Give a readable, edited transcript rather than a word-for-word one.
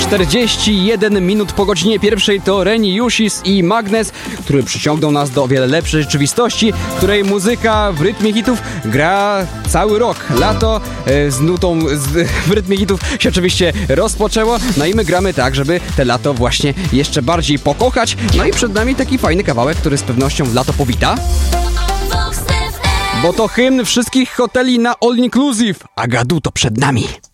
41 minut po godzinie pierwszej to Reni Jusis i Magnes, który przyciągną nas do o wiele lepszej rzeczywistości, w której muzyka w rytmie hitów gra cały rok. Lato z nutą w rytmie hitów się oczywiście rozpoczęło, no i my gramy tak, żeby te lato właśnie jeszcze bardziej pokochać. No i przed nami taki fajny kawałek, który z pewnością lato powita. Bo to hymn wszystkich hoteli na All Inclusive. Agadu to przed nami.